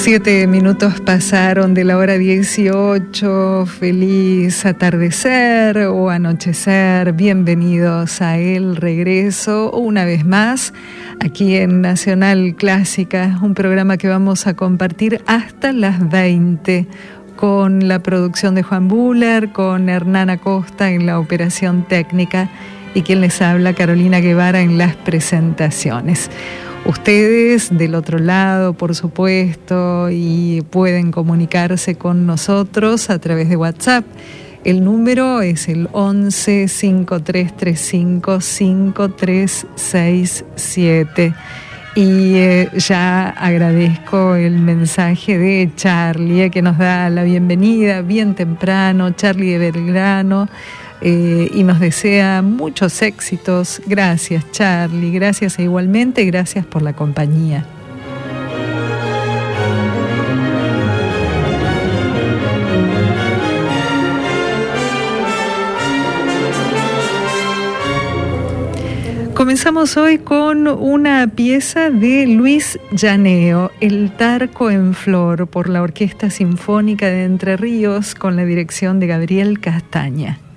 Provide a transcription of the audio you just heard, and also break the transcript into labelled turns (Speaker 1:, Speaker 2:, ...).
Speaker 1: 7 minutos pasaron de la hora 18. Feliz atardecer o anochecer. Bienvenidos a El Regreso una vez más aquí en Nacional Clásica, un programa que vamos a compartir hasta las 20 con la producción de Juan Buller, con Hernán Acosta en la operación técnica y quien les habla, Carolina Guevara, en las presentaciones. Ustedes del otro lado, por supuesto, y pueden comunicarse con nosotros a través de WhatsApp. El número es el 11 5335 5367. Y ya agradezco el mensaje de Charlie, que nos da la bienvenida bien temprano, Charlie de Belgrano, y nos desea muchos éxitos. Gracias, Charlie, gracias e igualmente gracias por la compañía. Comenzamos hoy con una pieza de Luis Llaneo, El Tarco en Flor, por la Orquesta Sinfónica de Entre Ríos, con la dirección de Gabriel Castaña.